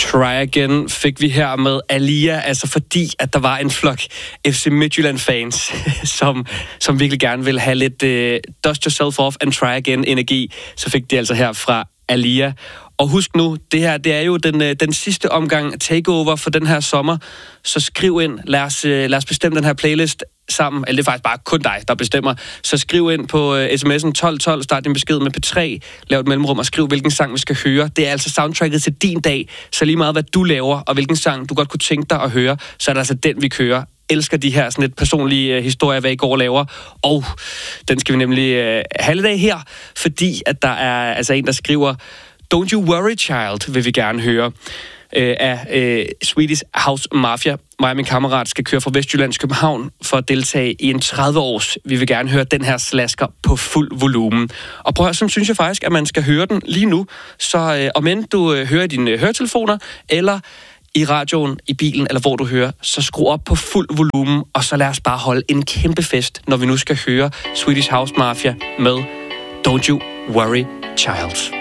Try Again fik vi her med Alia, altså fordi, at der var en flok FC Midtjylland-fans, som virkelig gerne ville have lidt dust yourself off and try again-energi, så fik de altså her fra Alia. Og husk nu, det her, det er jo den sidste omgang takeover for den her sommer, så skriv ind, lad os bestemme den her playlist sammen, eller det er faktisk bare kun dig, der bestemmer, så skriv ind på sms'en 1212, start din besked med P3, lav et mellemrum og skriv, hvilken sang vi skal høre. Det er altså soundtracket til din dag, så lige meget hvad du laver, og hvilken sang du godt kunne tænke dig at høre, så er det altså den, vi kører. Elsker de her sådan lidt personlige historier, hvad I går laver, og den skal vi nemlig have i dag her, fordi at der er altså en, der skriver, Don't You Worry Child, vil vi gerne høre af Swedish House Mafia. Mig og min kammerat skal køre fra Vestjylland til København for at deltage i en 30-års. Vi vil gerne høre den her slasker på fuld volumen. Og prøv at høre, så synes jeg faktisk, at man skal høre den lige nu. Så om end du hører i dine høretelefoner, eller i radioen, i bilen, eller hvor du hører, så skru op på fuld volumen, og så lad os bare holde en kæmpe fest, når vi nu skal høre Swedish House Mafia med Don't You Worry Child.